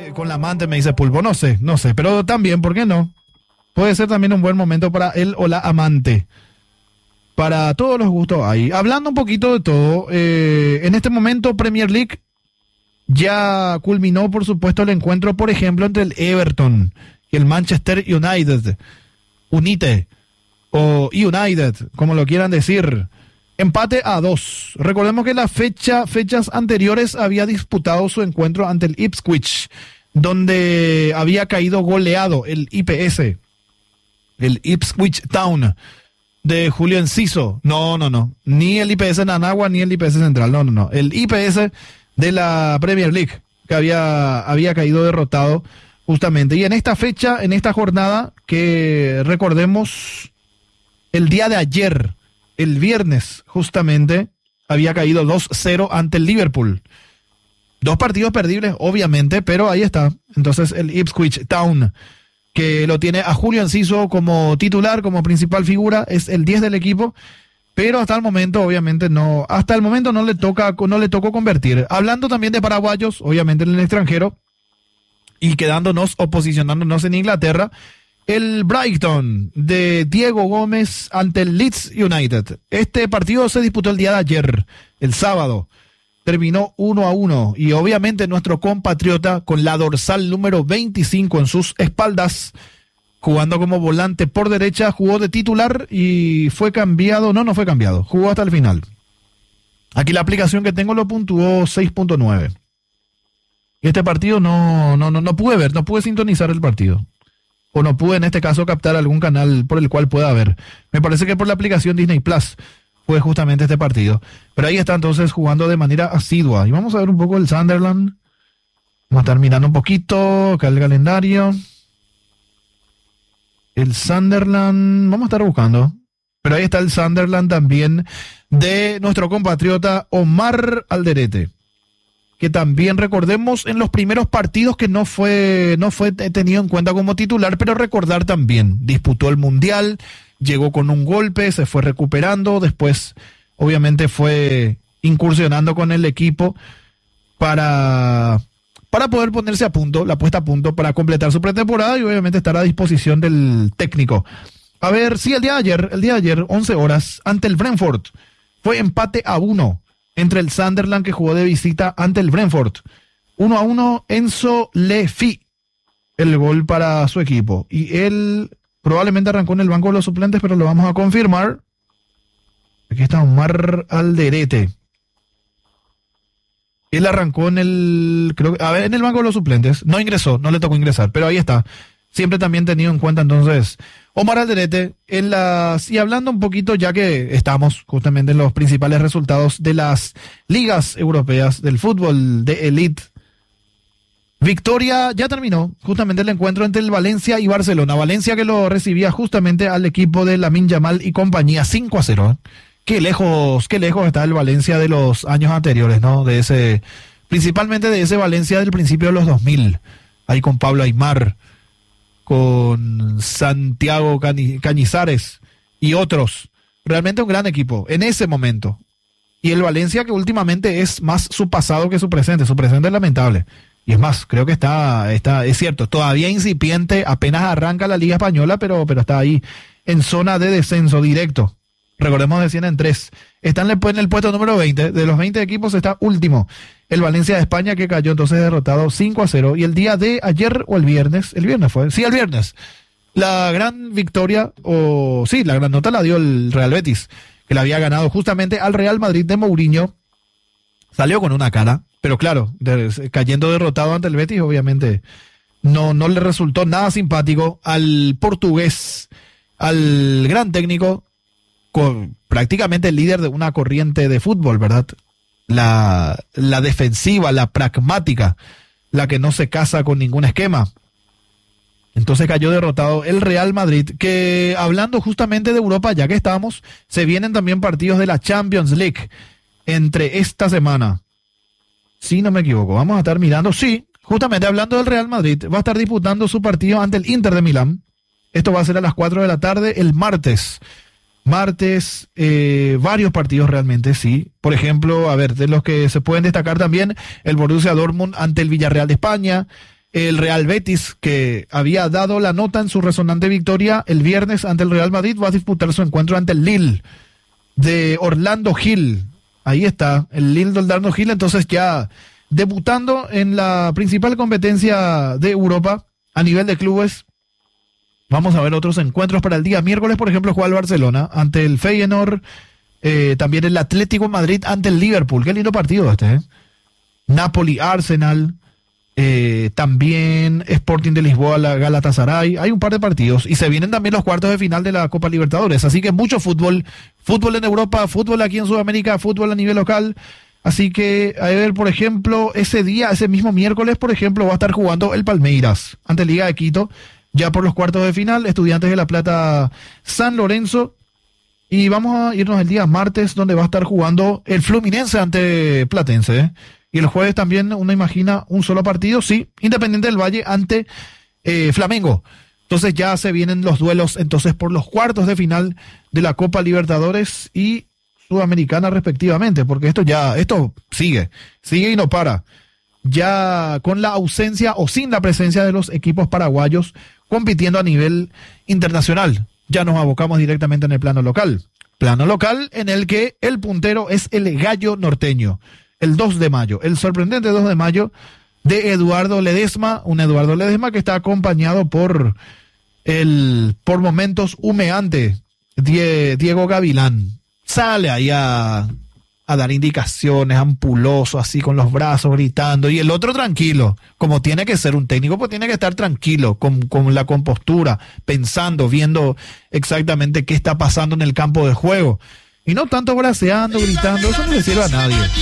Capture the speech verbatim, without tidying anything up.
con la amante, me dice Pulpo. No sé, no sé, pero también, ¿por qué no? Puede ser también un buen momento para él o la amante. Para todos los gustos ahí. Hablando un poquito de todo, eh, en este momento Premier League ya culminó, por supuesto, el encuentro, por ejemplo, entre el Everton y el Manchester United. Unite, o United, como lo quieran decir. Empate a dos. Recordemos que la fecha, fechas anteriores había disputado su encuentro ante el Ipswich, donde había caído goleado el I P S, el Ipswich Town, de Julio Enciso. No, no, no. Ni el I P S Nanagua, ni el I P S Central. No, no, no. El I P S de la Premier League, que había, había caído derrotado justamente. Y en esta fecha, en esta jornada, que recordemos, el día de ayer, el viernes, justamente, había caído dos cero ante el Liverpool. Dos partidos perdibles, obviamente, pero ahí está. Entonces, el Ipswich Town, que lo tiene a Julio Enciso como titular, como principal figura, es el diez del equipo, pero hasta el momento, obviamente, no, hasta el momento no le toca, no le tocó convertir. Hablando también de paraguayos, obviamente en el extranjero, y quedándonos o posicionándonos en Inglaterra, el Brighton de Diego Gómez ante el Leeds United. Este partido se disputó el día de ayer, el sábado. Terminó uno a uno y obviamente nuestro compatriota con la dorsal número veinticinco en sus espaldas, jugando como volante por derecha, jugó de titular y fue cambiado, no, no fue cambiado, jugó hasta el final. Aquí la aplicación que tengo lo puntuó seis punto nueve. Este partido no, no, no, no pude ver, no pude sintonizar el partido. O no pude en este caso captar algún canal por el cual pueda ver. Me parece que por la aplicación Disney Plus fue justamente este partido. Pero ahí está entonces jugando de manera asidua. Y vamos a ver un poco el Sunderland. Vamos a estar mirando un poquito acá el calendario. El Sunderland, vamos a estar buscando. Pero ahí está el Sunderland también de nuestro compatriota Omar Alderete, que también recordemos en los primeros partidos que no fue, no fue tenido en cuenta como titular, pero recordar también, disputó el Mundial, llegó con un golpe, se fue recuperando, después obviamente fue incursionando con el equipo para, para poder ponerse a punto, la puesta a punto para completar su pretemporada y obviamente estar a disposición del técnico. A ver, sí, el día de ayer, el día de ayer, once horas, ante el Brentford, fue empate a uno. Entre el Sunderland, que jugó de visita ante el Brentford. Uno a uno, Enzo Lefi, el gol para su equipo. Y él probablemente arrancó en el banco de los suplentes, pero lo vamos a confirmar. Aquí está Omar Alderete. Él arrancó en el, creo que, a ver, en el banco de los suplentes. No ingresó, no le tocó ingresar, pero ahí está. Siempre también tenido en cuenta entonces Omar Alderete en las, y hablando un poquito ya que estamos justamente en los principales resultados de las ligas europeas del fútbol de elite. Victoria, ya terminó justamente el encuentro entre el Valencia y Barcelona. Valencia que lo recibía justamente al equipo de Lamine Yamal y compañía, cinco a cero. Qué lejos, qué lejos está el Valencia de los años anteriores, ¿no? De ese, principalmente de ese Valencia del principio de los dos mil. Ahí con Pablo Aimar, con Santiago Cañi- Cañizares y otros. Realmente un gran equipo en ese momento. Y el Valencia que últimamente es más su pasado que su presente. Su presente es lamentable. Y es más, creo que está, está, es cierto, todavía incipiente, apenas arranca la Liga Española, pero, pero está ahí en zona de descenso directo. Recordemos de cien en tres. Está en el, en el puesto número veinte. De los veinte equipos está último el Valencia de España, que cayó entonces derrotado cinco a cero. Y el día de ayer o el viernes, el viernes fue, sí, el viernes, la gran victoria, o sí, la gran nota la dio el Real Betis, que le había ganado justamente al Real Madrid de Mourinho. Salió con una cara, pero claro, de, cayendo derrotado ante el Betis, obviamente no, no le resultó nada simpático al portugués, al gran técnico, con, prácticamente el líder de una corriente de fútbol, ¿verdad? La, la defensiva, la pragmática, la que no se casa con ningún esquema. Entonces cayó derrotado el Real Madrid, que hablando justamente de Europa, ya que estamos, se vienen también partidos de la Champions League entre esta semana. Si no me equivoco, vamos a estar mirando, sí, justamente hablando del Real Madrid, va a estar disputando su partido ante el Inter de Milán. Esto va a ser a las cuatro de la tarde el martes. Martes, eh, varios partidos realmente, sí. Por ejemplo, a ver, de los que se pueden destacar también, el Borussia Dortmund ante el Villarreal de España, El Real Betis, que había dado la nota en su resonante victoria el viernes ante el Real Madrid, va a disputar su encuentro ante el Lille de Orlando Gil. Ahí está, el Lille de Orlando Gil, entonces ya debutando en la principal competencia de Europa a nivel de clubes. Vamos a ver otros encuentros para el día miércoles, por ejemplo, juega el Barcelona ante el Feyenoord, eh, también el Atlético de Madrid ante el Liverpool. Qué lindo partido este, ¿eh? Napoli, Arsenal, eh, también Sporting de Lisboa, la Galatasaray. Hay un par de partidos y se vienen también los cuartos de final de la Copa Libertadores. Así que mucho fútbol, fútbol en Europa, fútbol aquí en Sudamérica, fútbol a nivel local. Así que, a ver, por ejemplo, ese día, ese mismo miércoles, por ejemplo, va a estar jugando el Palmeiras ante Liga de Quito, ya por los cuartos de final, Estudiantes de La Plata, San Lorenzo. Y vamos a irnos el día martes, donde va a estar jugando el Fluminense ante Platense, ¿eh? Y el jueves también uno imagina un solo partido, sí, Independiente del Valle ante eh, Flamengo. Entonces ya se vienen los duelos entonces por los cuartos de final de la Copa Libertadores y Sudamericana respectivamente, porque esto ya, esto sigue, sigue y no para. Ya con la ausencia o sin la presencia de los equipos paraguayos compitiendo a nivel internacional. Ya nos abocamos directamente en el plano local. Plano local en el que el puntero es el Gallo Norteño. El dos de mayo, el sorprendente dos de mayo de Eduardo Ledesma, un Eduardo Ledesma que está acompañado por el, por momentos humeante, Die, Diego Gavilán. Sale ahí a, a dar indicaciones, ampuloso, así con los brazos gritando, y el otro tranquilo, como tiene que ser un técnico, pues tiene que estar tranquilo, con, con la compostura, pensando, viendo exactamente qué está pasando en el campo de juego, y no tanto braceando, gritando, eso no le sirve a nadie.